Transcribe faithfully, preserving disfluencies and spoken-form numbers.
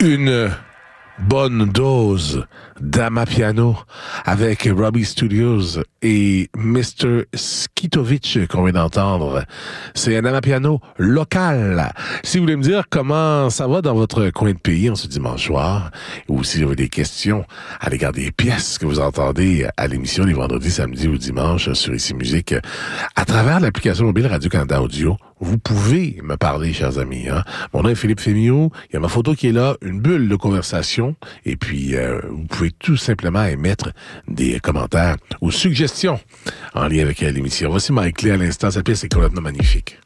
Une bonne dose d'Amapiano avec Robbie Studios et mister Skitovic qu'on vient d'entendre. C'est un Amapiano local. Si vous voulez me dire comment ça va dans votre coin de pays en ce dimanche soir, ou si vous avez des questions à l'égard des pièces que vous entendez à l'émission les vendredis, samedis ou dimanches sur Ici Musique, à travers l'application mobile Radio-Canada Audio, vous pouvez me parler, chers amis. Hein? Mon nom est Philippe Fémiot. Il y a ma photo qui est là, une bulle de conversation. Et puis, euh, vous pouvez tout simplement émettre des commentaires ou suggestions en lien avec l'émission. Voici Mike Lee à l'instant. Sa pièce est complètement magnifique.